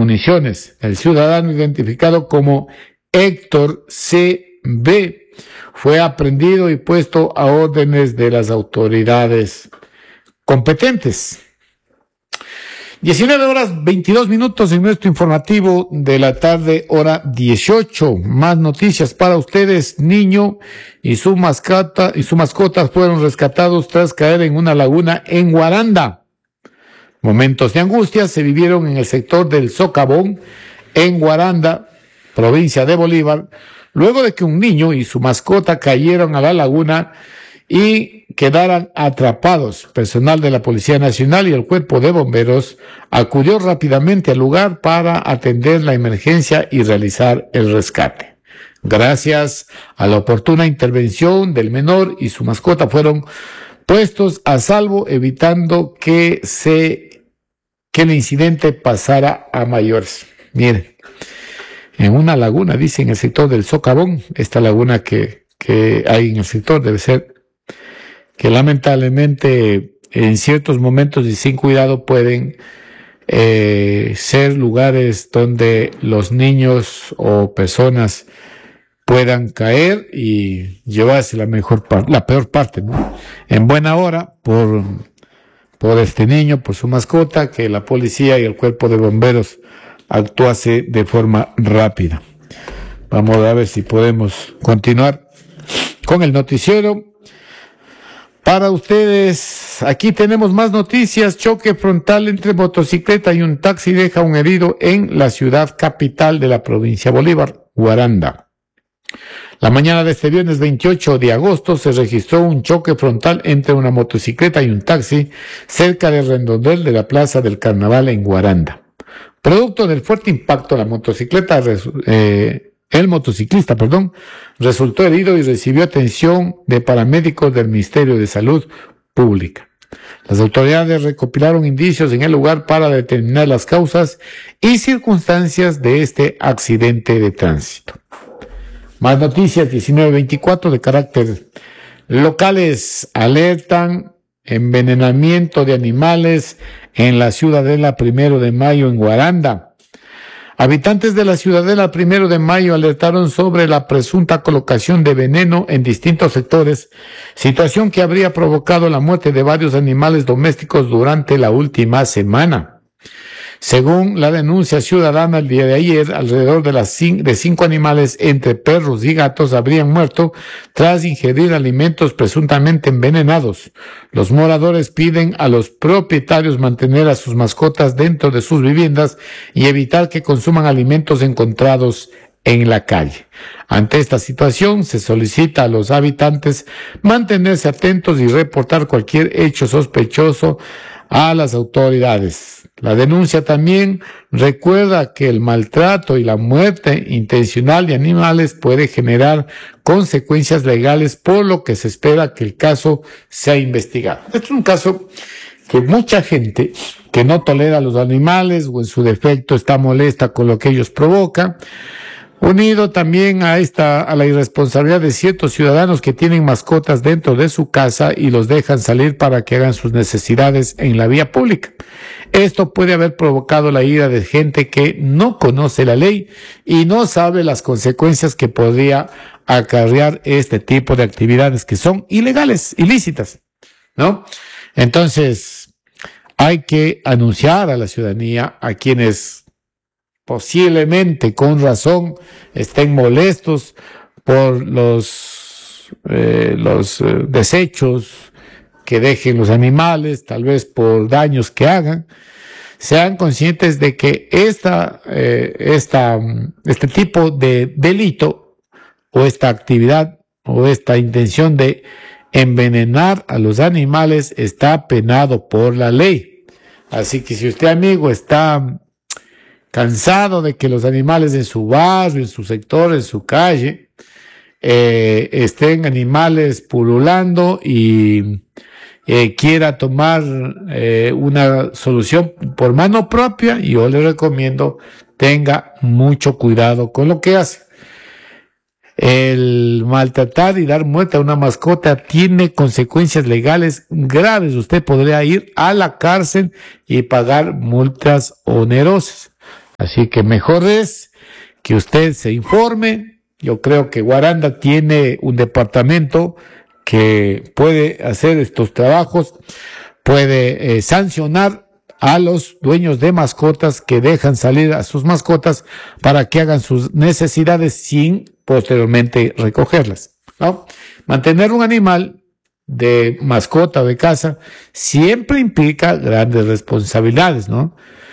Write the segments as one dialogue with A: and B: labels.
A: municiones. El ciudadano, identificado como Héctor C.B., fue aprehendido y puesto a órdenes de las autoridades competentes. 19:22 en nuestro informativo de la tarde, hora 18. Más noticias para ustedes. Niño y su mascota fueron rescatados tras caer en una laguna en Guaranda. Momentos de angustia se vivieron en el sector del Socavón, en Guaranda, provincia de Bolívar, luego de que un niño y su mascota cayeron a la laguna y quedaran atrapados. Personal de la Policía Nacional y el Cuerpo de Bomberos acudió rápidamente al lugar para atender la emergencia y realizar el rescate. Gracias a la oportuna intervención del menor y su mascota fueron puestos a salvo, evitando que el incidente pasara a mayores. Miren, en una laguna, dice, en el sector del Socavón, esta laguna que hay en el sector debe ser que lamentablemente en ciertos momentos y sin cuidado pueden ser lugares donde los niños o personas puedan caer y llevarse la peor parte, ¿no? En buena hora, por este niño, por su mascota, que la policía y el cuerpo de bomberos actuase de forma rápida. Vamos a ver si podemos continuar con el noticiero. Para ustedes, aquí tenemos más noticias. Choque frontal entre motocicleta y un taxi deja un herido en la ciudad capital de la provincia Bolívar, Guaranda. La mañana de este viernes 28 de agosto se registró un choque frontal entre una motocicleta y un taxi cerca del redondel de la Plaza del Carnaval en Guaranda. Producto del fuerte impacto, el motociclista, resultó herido y recibió atención de paramédicos del Ministerio de Salud Pública. Las autoridades recopilaron indicios en el lugar para determinar las causas y circunstancias de este accidente de tránsito. Más noticias, 19:24 de carácter locales. Alertan envenenamiento de animales en la Ciudadela 1 de Mayo en Guaranda. Habitantes de la Ciudadela 1 de Mayo alertaron sobre la presunta colocación de veneno en distintos sectores, situación que habría provocado la muerte de varios animales domésticos durante la última semana. Según la denuncia ciudadana, el día de ayer, alrededor de 5 animales, entre perros y gatos, habrían muerto tras ingerir alimentos presuntamente envenenados. Los moradores piden a los propietarios mantener a sus mascotas dentro de sus viviendas y evitar que consuman alimentos encontrados en la calle. Ante esta situación, se solicita a los habitantes mantenerse atentos y reportar cualquier hecho sospechoso a las autoridades. La denuncia también recuerda que el maltrato y la muerte intencional de animales puede generar consecuencias legales, por lo que se espera que el caso sea investigado. Este es un caso que mucha gente que no tolera a los animales o en su defecto está molesta con lo que ellos provocan, unido también a la irresponsabilidad de ciertos ciudadanos que tienen mascotas dentro de su casa y los dejan salir para que hagan sus necesidades en la vía pública. Esto puede haber provocado la ira de gente que no conoce la ley y no sabe las consecuencias que podría acarrear este tipo de actividades que son ilegales, ilícitas, ¿no? Entonces, hay que anunciar a la ciudadanía, a quienes posiblemente con razón estén molestos por los desechos que dejen los animales, tal vez por daños que hagan, sean conscientes de que este tipo de delito o esta actividad o esta intención de envenenar a los animales está penado por la ley. Así que si usted, amigo, está cansado de que los animales en su barrio, en su sector, en su calle, estén animales pululando y quiera tomar una solución por mano propia, yo le recomiendo tenga mucho cuidado con lo que hace. El maltratar y dar muerte a una mascota tiene consecuencias legales graves. Usted podría ir a la cárcel y pagar multas onerosas. Así que mejor es que usted se informe. Yo creo que Guaranda tiene un departamento que puede hacer estos trabajos, puede sancionar a los dueños de mascotas que dejan salir a sus mascotas para que hagan sus necesidades sin posteriormente recogerlas, ¿no? Mantener un animal de mascota o de casa siempre implica grandes responsabilidades, ¿no?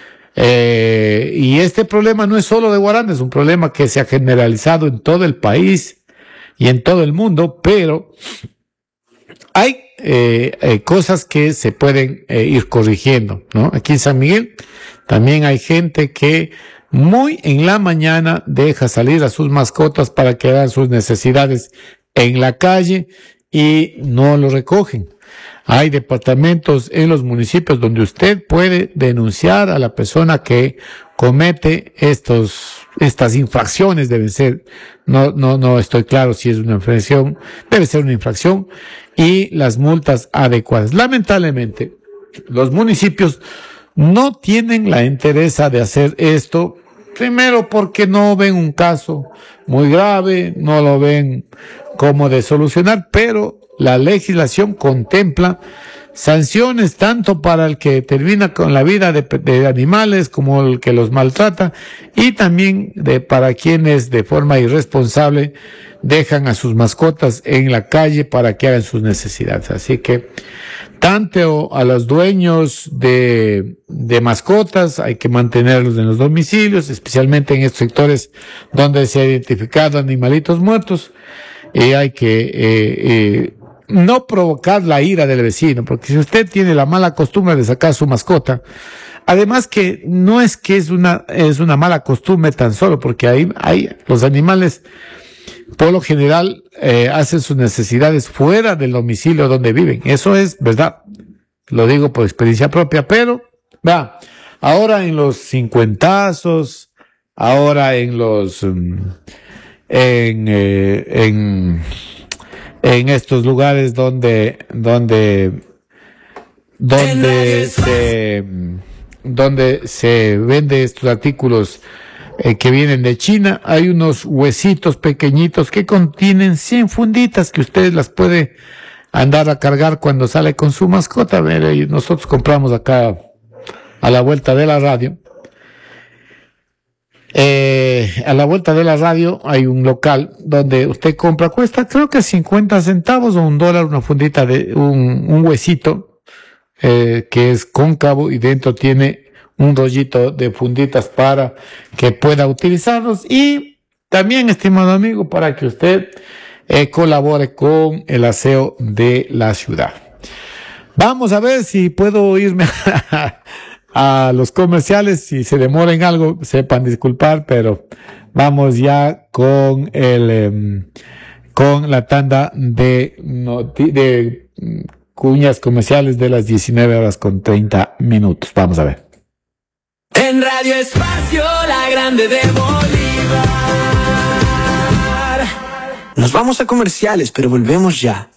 A: Y este problema no es solo de Guaranda, es un problema que se ha generalizado en todo el país y en todo el mundo, pero hay cosas que se pueden ir corrigiendo, ¿no? Aquí en San Miguel también hay gente que muy en la mañana deja salir a sus mascotas para que hagan sus necesidades en la calle y no lo recogen. Hay departamentos en los municipios donde usted puede denunciar a la persona que comete estas infracciones. Deben ser, no estoy claro si es una infracción, debe ser una infracción, y las multas adecuadas. Lamentablemente, los municipios no tienen la entereza de hacer esto, primero porque no ven un caso muy grave, no lo ven como de solucionar, pero la legislación contempla sanciones tanto para el que termina con la vida de animales como el que los maltrata, y también para quienes de forma irresponsable dejan a sus mascotas en la calle para que hagan sus necesidades. Así que tanto a los dueños de mascotas hay que mantenerlos en los domicilios, especialmente en estos sectores donde se han identificado animalitos muertos, y hay que no provocar la ira del vecino, porque si usted tiene la mala costumbre de sacar su mascota, además que no es que es una mala costumbre tan solo, porque ahí los animales por lo general hacen sus necesidades fuera del domicilio donde viven. Eso es verdad, lo digo por experiencia propia, pero ahora en los cincuentazos, ahora en los en estos lugares donde se vende estos artículos que vienen de China, hay unos huesitos pequeñitos que contienen 100 funditas que usted las puede andar a cargar cuando sale con su mascota. Nosotros compramos acá a la vuelta de la radio. A la vuelta de la radio hay un local donde usted compra, cuesta creo que 50 centavos o $1 una fundita de un huesito que es cóncavo y dentro tiene un rollito de funditas para que pueda utilizarlos, y también, estimado amigo, para que usted colabore con el aseo de la ciudad. Vamos a ver si puedo irme a los comerciales. Si se demora en algo, sepan disculpar, pero vamos ya con con la tanda de cuñas comerciales de las 19:30. Vamos a ver.
B: En Radio Espacio, la grande de Bolívar. Nos vamos a comerciales, pero volvemos ya.